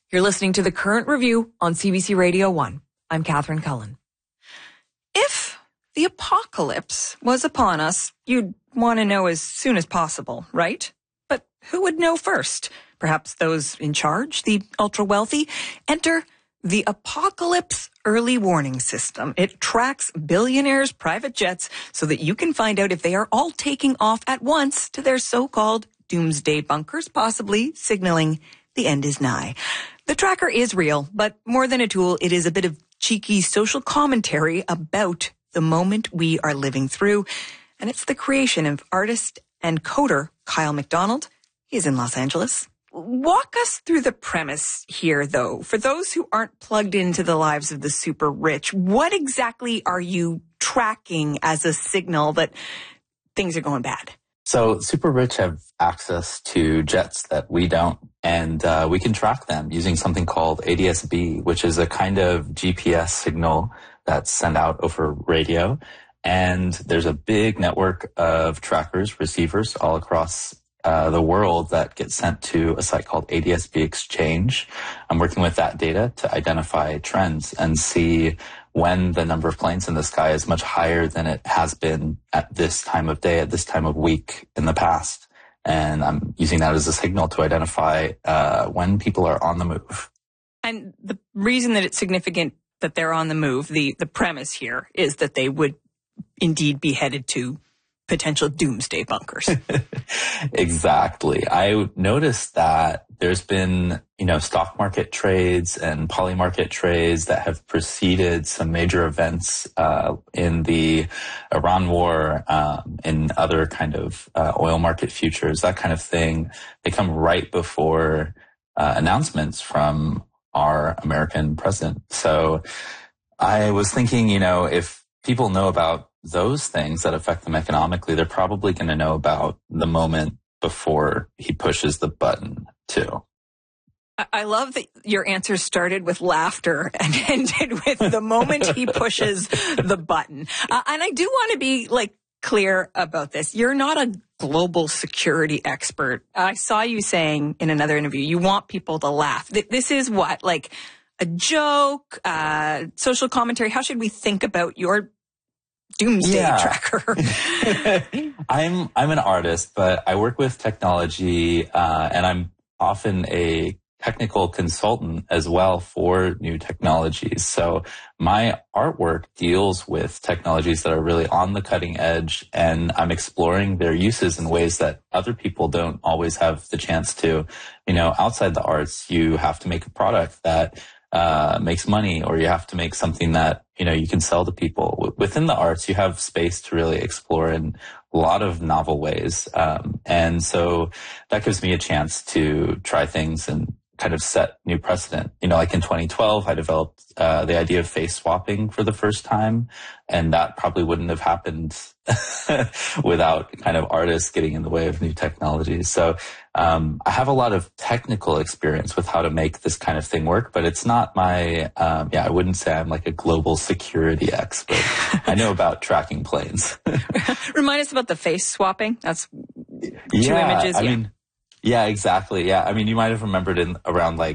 You're listening to The Current Review on CBC Radio 1. I'm Catherine Cullen. If the apocalypse was upon us, you'd want to know as soon as possible, right? But who would know first? Perhaps those in charge, the ultra-wealthy? Enter the Apocalypse Early Warning System. It tracks billionaires' private jets so that you can find out if they are all taking off at once to their so-called doomsday bunkers, possibly signaling the end is nigh. The tracker is real, but more than a tool, it is a bit of cheeky social commentary about the moment we are living through. And it's the creation of artist and coder Kyle MacDonald. He's in Los Angeles. Walk us through the premise here, though. For those who aren't plugged into the lives of the super rich, what exactly are you tracking as a signal that things are going bad? So super rich have access to jets that we don't, and we can track them using something called ADS-B, which is a kind of GPS signal that's sent out over radio. And there's a big network of trackers, receivers all across the world that get sent to a site called ADS-B Exchange. I'm working with that data to identify trends and see when the number of planes in the sky is much higher than it has been at this time of day, at this time of week in the past. And I'm using that as a signal to identify when people are on the move. And the reason that it's significant that they're on the move, the premise here is that they would indeed be headed to potential doomsday bunkers. Exactly. I noticed that there's been, stock market trades and poly market trades that have preceded some major events in the Iran war, in other kind of oil market futures, that kind of thing. They come right before announcements from our American president. So I was thinking, if people know about those things that affect them economically, they're probably going to know about the moment before he pushes the button too. I love that your answer started with laughter and ended with the moment he pushes the button. And I do want to be clear about this. You're not a global security expert. I saw you saying in another interview, you want people to laugh. This is what, a joke, social commentary? How should we think about your doomsday tracker? I'm an artist, but I work with technology, and I'm often a technical consultant as well for new technologies. So my artwork deals with technologies that are really on the cutting edge, and I'm exploring their uses in ways that other people don't always have the chance to. Outside the arts, you have to make a product that makes money, or you have to make something that, you can sell to people. Within the arts, you have space to really explore in a lot of novel ways. And so that gives me a chance to try things and kind of set new precedent. Like in 2012, I developed the idea of face swapping for the first time, and that probably wouldn't have happened without kind of artists getting in the way of new technologies. So I have a lot of technical experience with how to make this kind of thing work, but it's not my, I wouldn't say I'm like a global security expert. I know about tracking planes. Remind us about the face swapping. That's two images. Yeah, exactly. Yeah. I mean, you might have remembered around